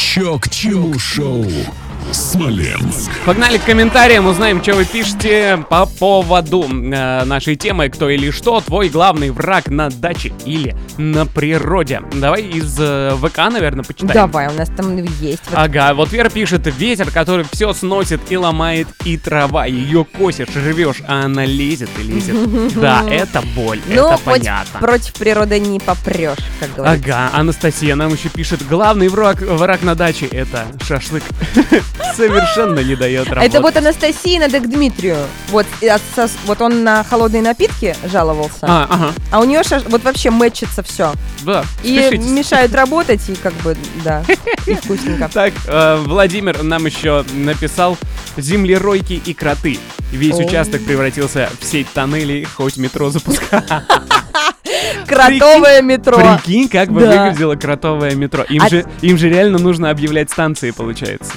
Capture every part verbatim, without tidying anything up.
Чё к чему шоу? Смоленск. Погнали к комментариям, узнаем, что вы пишете по поводу э, нашей темы «Кто или что твой главный враг на даче или на природе». Давай из э, ВК, наверное, почитаем. Давай, у нас там есть. Вот. Ага, вот Вера пишет: ветер, который все сносит и ломает, и трава. Ее косишь, живешь, а она лезет и лезет. Да, это боль, это понятно. Против природы не попрешь, как говорится. Ага, Анастасия нам еще пишет: главный враг, враг на даче — это шашлык. Совершенно не дает работать. Это вот Анастасии надо к Дмитрию. Вот, вот он на холодные напитки жаловался. А, ага. А у нее шаш... вот вообще мэчится все. Да, и спешитесь. Мешает работать, и как бы, да, и вкусненько. Так, э, Владимир нам еще написал: землеройки и кроты. Весь О. участок превратился в сеть тоннелей, хоть метро запускай. Кротовое метро. Прикинь, как бы Да. выглядело кротовое метро. Им, А- же, им же реально нужно объявлять станции, получается.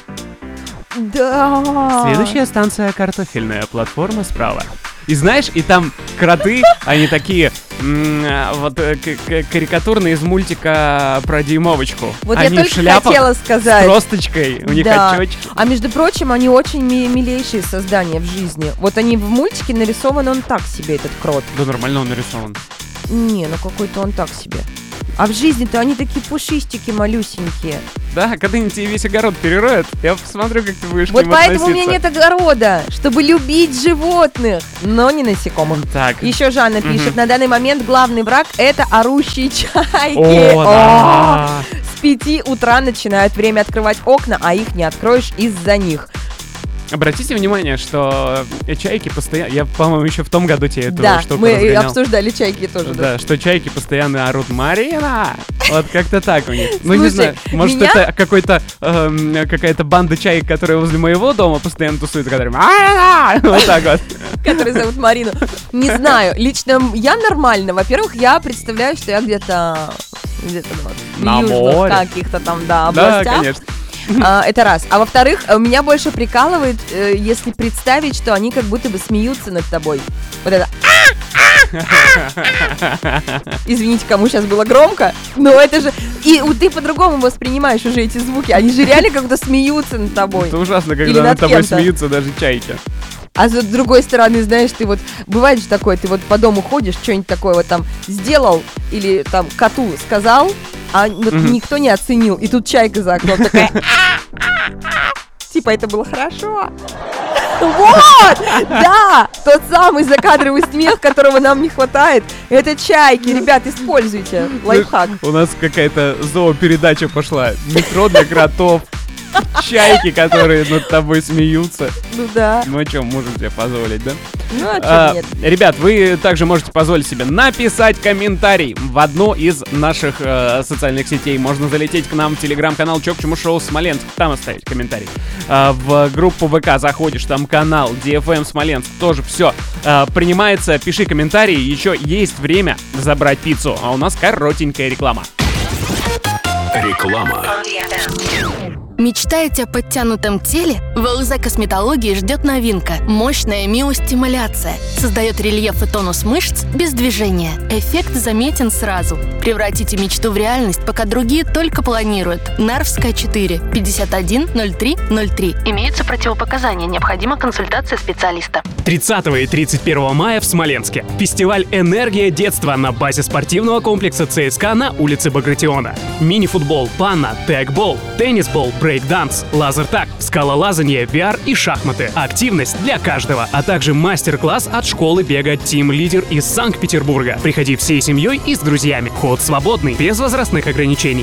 Да. Следующая станция — картофельная, платформа справа. И знаешь, и там кроты, они такие, м, вот э, к- к- карикатурные из мультика про дюймовочку. Вот Они я в только шляпах хотела сказать. с тросточкой, у них Да. очечки. А между прочим, они очень ми- милейшие создания в жизни. Вот они в мультике нарисован, он так себе, этот крот. Да нормально он нарисован. Не, ну какой-то он так себе. А в жизни-то они такие пушистики малюсенькие. Да, когда-нибудь тебе весь огород перероют, я посмотрю, как ты будешь Вот к нему поэтому у меня относиться. нет огорода, чтобы любить животных, но не насекомых. Так, Еще Жанна Мгм. пишет: на данный момент главный враг — это орущие чайки. о, да. С пяти утра начинают время открывать окна, а их не откроешь из-за них. Обратите внимание, что э, чайки постоянно... Я, по-моему, еще в том году тебе эту Да, штуку мы разгонял. обсуждали чайки тоже. Да, что чайки постоянно орут: Марина! Вот как-то так у них. Ну, не Слушай, знаю, может, меня- это какой-то, эм, какая-то банда чаек, которая возле моего дома постоянно тусует, которая «Марина!» Вот так вот. Который зовут Марину. Не знаю, лично я нормально. Во-первых, я представляю, что я где-то где-то вот, в На южных море. каких-то там, да, Да, областях. конечно. А, это раз. А во-вторых, э, меня больше прикалывает, э, если представить, что они как будто бы смеются над тобой. Вот это. Извините, кому сейчас было громко, но это же... И у- ты по-другому воспринимаешь уже эти звуки. Они же реально как будто смеются над тобой. Это ужасно, Или когда над над тобой кем-то. смеются даже чайки. А с другой стороны, знаешь, ты вот, бывает же такое, ты вот по дому ходишь, что-нибудь такое вот там сделал, или там коту сказал, а вот Мгм. никто не оценил, и тут чайка за окном такая, типа, это было хорошо. Вот, да, тот самый закадровый смех, которого нам не хватает, это чайки, ребят, используйте, лайфхак. У нас какая-то зоопередача пошла. Метро для кротов. Чайки, которые над тобой смеются. Ну да, Ну, о чем можем себе позволить, да? ну а А, чё нет? ребят, вы также можете позволить себе написать комментарий в одну из наших э, социальных сетей. Можно залететь к нам в телеграм-канал «Чё к чему шоу Смоленск», там оставить комментарий. А, в группу ВК заходишь, там канал ди эф эм Смоленск, тоже все принимается. Пиши комментарий, еще есть время забрать пиццу, а у нас коротенькая реклама. Реклама. Мечтаете о подтянутом теле? В ЛЗ Косметологии ждет новинка – мощная миостимуляция. Создает рельеф и тонус мышц без движения. Эффект заметен сразу. Превратите мечту в реальность, пока другие только планируют. Нарвская четыре, пятьдесят один ноль три ноль три. Имеются противопоказания, необходима консультация специалиста. тридцатого и тридцать первого мая в Смоленске. Фестиваль «Энергия детства» на базе спортивного комплекса ЦСКА на улице Багратиона. Мини-футбол, панна, тегбол, теннисбол, брейкданс, лазертаг, скалолазание, ви ар и шахматы. Активность для каждого, а также мастер-класс от школы бега Team Leader из Санкт-Петербурга. Приходи всей семьей и с друзьями. Вход свободный, без возрастных ограничений.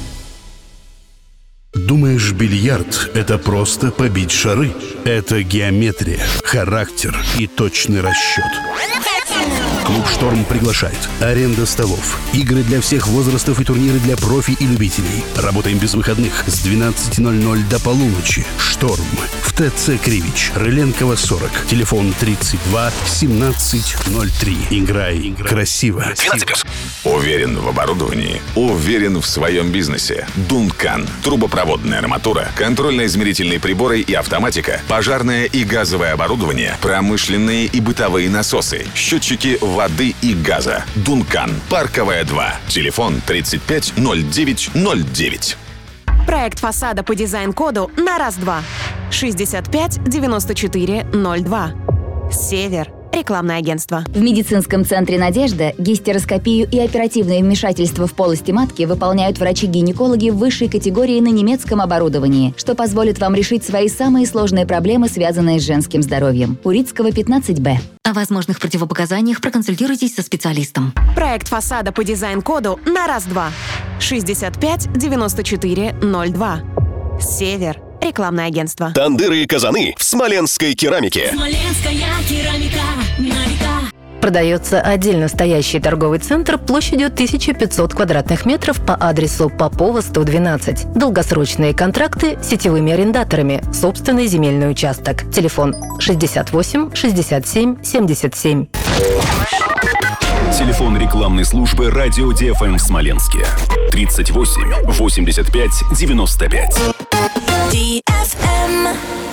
Думаешь, бильярд — это просто побить шары? Это геометрия, характер и точный расчет. Клуб «Шторм» приглашает. Аренда столов, игры для всех возрастов и турниры для профи и любителей. Работаем без выходных с двенадцати ноль-ноль до полуночи. «Шторм» в ТЦ Кривич, Рыленкова, сорок. Телефон тридцать два семнадцать ноль три. Играй красиво. Уверен в оборудовании, уверен в своем бизнесе. Дункан. Трубопроводная арматура, контрольно-измерительные приборы и автоматика, пожарное и газовое оборудование, промышленные и бытовые насосы, счетчики воды и газа. Дункан. Парковая два. Телефон тридцать пять ноль девять ноль девять. Проект фасада по дизайн-коду на раз-два. шестьдесят пять девяносто четыре ноль два. Север. Рекламное агентство. В медицинском центре «Надежда» гистероскопию и оперативное вмешательство в полости матки выполняют врачи-гинекологи высшей категории на немецком оборудовании, что позволит вам решить свои самые сложные проблемы, связанные с женским здоровьем. Урицкого, пятнадцать бэ. О возможных противопоказаниях проконсультируйтесь со специалистом. Проект фасада по дизайн-коду на раз-два. шестьдесят пять девяносто четыре ноль два. Север. Рекламное агентство. Тандыры и казаны в смоленской керамике. Смоленская керамика на века. Продается отдельно стоящий торговый центр площадью тысяча пятьсот квадратных метров по адресу Попова, сто двенадцать. Долгосрочные контракты с сетевыми арендаторами. Собственный земельный участок. Телефон шестьдесят восемь шестьдесят семь семьдесят семь. Телефон рекламной службы «Радио Ди Эф Эм» в Смоленске. тридцать восемь восемьдесят пять девяносто пять. Ди Эф Эм.